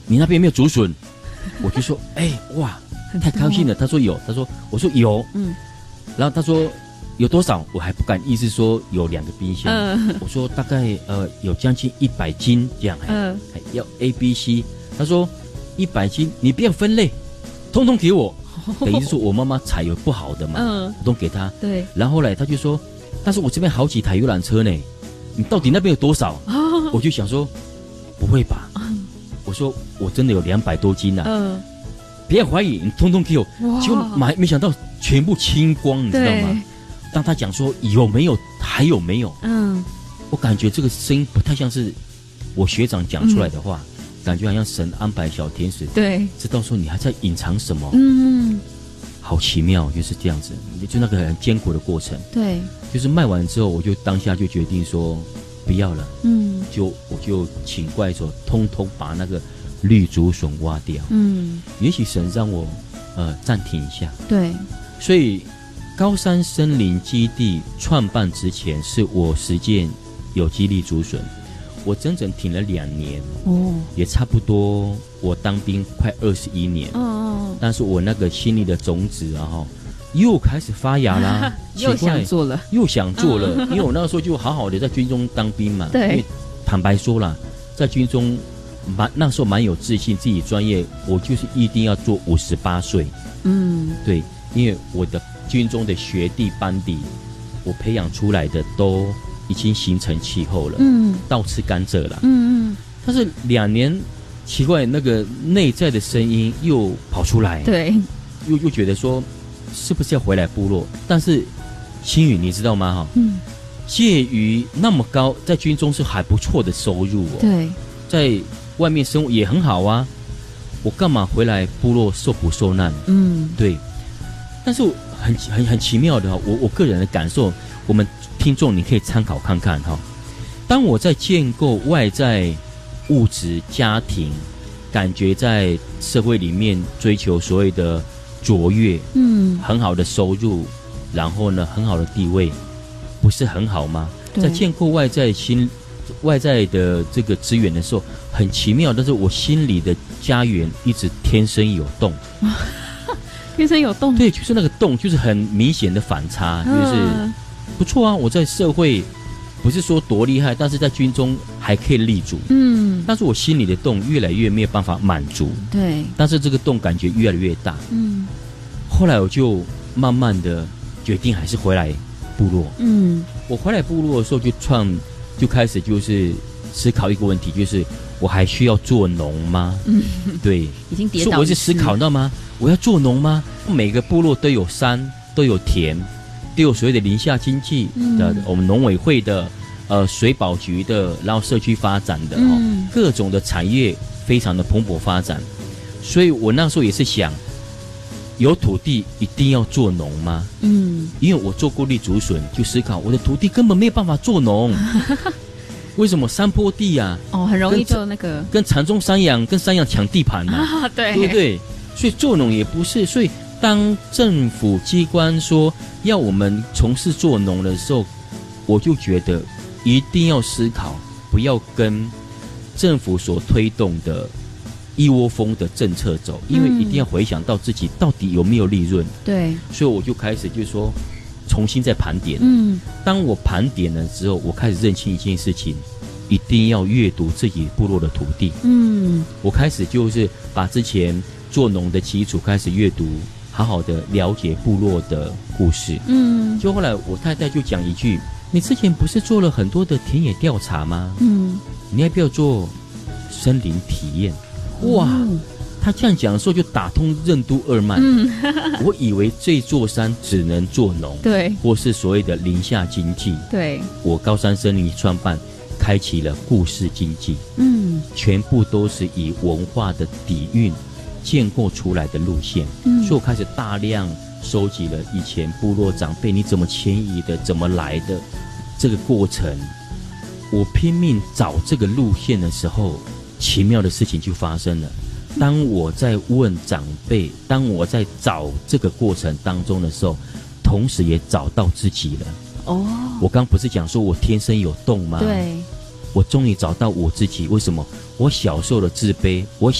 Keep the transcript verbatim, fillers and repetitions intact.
你那边没有竹笋？我就说，哎、欸，哇，太高兴了。他说有，他说，我说有，嗯，然后他说有多少？我还不敢意思说有两个冰箱，嗯、我说大概呃有将近一百斤这样，嗯，要 A B C。他说一百斤，你不要分类，通通给我。等于是说我妈妈采有不好的嘛，嗯，我都给她。对，然后后来他就说，但是我这边好几台游览车呢，你到底那边有多少？哦、我就想说，不会吧？嗯、我说我真的有两百多斤呐、啊，嗯，不要怀疑，你通通给我。结果买没想到全部清光，你知道吗？当他讲说有没有还有没有，嗯，我感觉这个声音不太像是我学长讲出来的话。嗯，感觉好像神安排小天使，对，知道说你还在隐藏什么，嗯，好奇妙，就是这样子，就那个很艰苦的过程，对，就是卖完之后，我就当下就决定说不要了，嗯，就我就请怪手通通把那个绿竹笋挖掉，嗯，也许神让我呃暂停一下，对，所以高山森林基地创办之前，是我实践有机绿竹笋。我整整挺了两年，哦，也差不多我当兵快二十一年，哦，但是我那个心里的种子啊，哈，又开始发芽啦，啊、 又想做了， 又想做了，嗯、因为我那个时候就好好的在军中当兵嘛，对，因为坦白说啦，在军中蛮那时候蛮有自信，自己专业，我就是一定要做五十八岁，嗯，对，因为我的军中的学弟班底，我培养出来的都已经形成气候了，嗯，倒吃甘蔗了，嗯嗯。但是两年，奇怪，那个内在的声音又跑出来，对，又又觉得说，是不是要回来部落？但是，星宇你知道吗？哈，嗯，介于那么高，在军中是还不错的收入哦，对，在外面生活也很好啊，我干嘛回来部落受苦受难？嗯，对。但是很很很奇妙的哈，我我个人的感受，我们听众你可以参考看看哈。当我在建构外在物质家庭，感觉在社会里面追求所谓的卓越，嗯，很好的收入，然后呢很好的地位，不是很好吗？在建构外在心外在的这个资源的时候，很奇妙，但是我心里的家园一直天生有洞。 天生有洞， 对，就是那个洞，就是很明显的反差，就是不错啊。我在社会不是说多厉害，但是在军中还可以立足，嗯。但是我心里的洞越来越没有办法满足，对。但是这个洞感觉越来越大，嗯。后来我就慢慢的决定还是回来部落，嗯。我回来部落的时候就创，就开始就是思考一个问题，就是我还需要做农吗？嗯，对， 已经跌倒。所以我是思考到吗？我要做农吗？每个部落都有山，都有田，都有所谓的林下经济的，嗯、我们农委会的、呃水保局的，然后社区发展的，嗯、哦，各种的产业非常的蓬勃发展。所以我那时候也是想，有土地一定要做农吗？嗯，因为我做过绿竹笋，就思考我的土地根本没有办法做农。为什么山坡地啊？ 哦，很容易就那个跟禅宗山羊跟山羊抢地盘嘛、啊啊，对，对不对？所以做农也不是。所以当政府机关说要我们从事做农的时候，我就觉得一定要思考，不要跟政府所推动的一窝蜂的政策走，因为一定要回想到自己到底有没有利润。对，所以我就开始就是说。重新再盘点。嗯，当我盘点了之后，我开始认清一件事情，一定要阅读自己部落的土地。嗯，我开始就是把之前做农的基础开始阅读，好好的了解部落的故事。嗯，就后来我太太就讲一句：“你之前不是做了很多的田野调查吗？嗯，你要不要做森林体验？”哇！嗯，他这样讲的时候，就打通任督二脉。嗯，我以为这座山只能做农，对，或是所谓的林下经济。对，我高山森林创办，开启了故事经济。嗯，全部都是以文化的底蕴建构出来的路线。嗯，所以我开始大量收集了以前部落长辈你怎么迁移的，怎么来的这个过程。我拼命找这个路线的时候，奇妙的事情就发生了。当我在问长辈，当我在找这个过程当中的时候，同时也找到自己了。哦，我刚不是讲说我天生有洞吗？对，我终于找到我自己。为什么？我小时候的自卑，我